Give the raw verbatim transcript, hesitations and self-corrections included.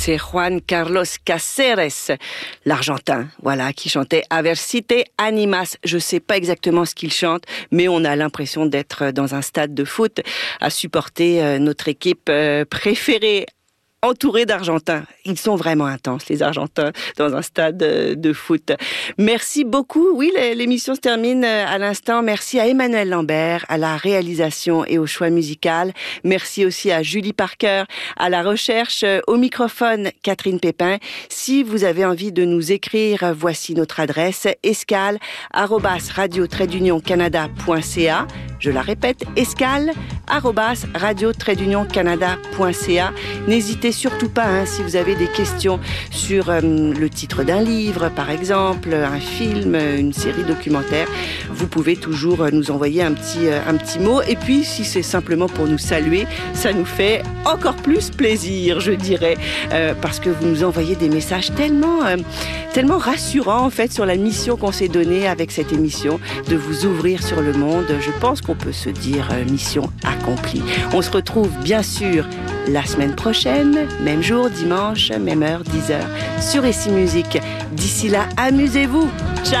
c'est Juan Carlos Cáceres, l'Argentin, voilà, qui chantait A ver si te animas. Je sais pas exactement ce qu'il chante, mais on a l'impression d'être dans un stade de foot à supporter notre équipe préférée. Entourés d'Argentins. Ils sont vraiment intenses, les Argentins, dans un stade de foot. Merci beaucoup. Oui, l'émission se termine à l'instant. Merci à Emmanuel Lambert, à la réalisation et au choix musical. Merci aussi à Julie Parker, à la recherche, au microphone, Catherine Pépin. Si vous avez envie de nous écrire, voici notre adresse, escale arobase radio trait d'union canada point c a. Je la répète, escale arobase radio trait d'union canada point c a. N'hésitez surtout pas, hein, si vous avez des questions sur euh, le titre d'un livre, par exemple, un film, une série documentaire, vous pouvez toujours nous envoyer un petit, euh, un petit mot. Et puis, si c'est simplement pour nous saluer, ça nous fait encore plus plaisir, je dirais, euh, parce que vous nous envoyez des messages tellement, euh, tellement rassurants, en fait, sur la mission qu'on s'est donnée avec cette émission, de vous ouvrir sur le monde. Je pense qu'on peut se dire euh, mission accomplie. On se retrouve, bien sûr, la semaine prochaine, même jour, dimanche, même heure, dix heures, sur Ici Musique. D'ici là, amusez-vous. Ciao!